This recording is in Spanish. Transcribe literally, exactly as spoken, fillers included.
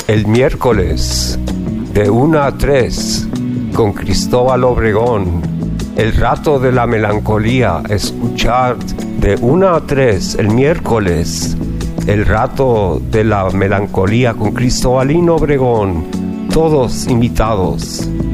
El miércoles de una a tres con Cristóbal Obregón. El rato de la melancolía. Escuchar de una a tres el miércoles. El rato de la melancolía con Cristóbalino Obregón. Todos invitados.